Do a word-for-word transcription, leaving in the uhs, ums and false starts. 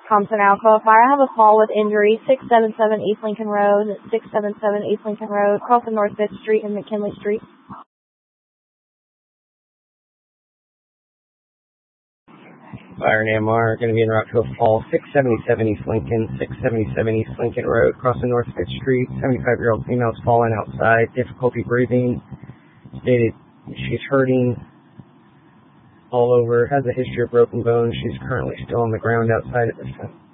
Thompson Alcoa Fire. I have a fall with injury, six seven seven East Lincoln Road, six seven seven East Lincoln Road, crossing North fifth Street and McKinley Street. Fire and A M R going to be en route to a fall, six seventy-seven East Lincoln, six seventy-seven East Lincoln Road, crossing North fifth Street, seventy-five-year-old female is fallen outside, difficulty breathing, stated she's hurting all over, has a history of broken bones, she's currently still on the ground outside at this time.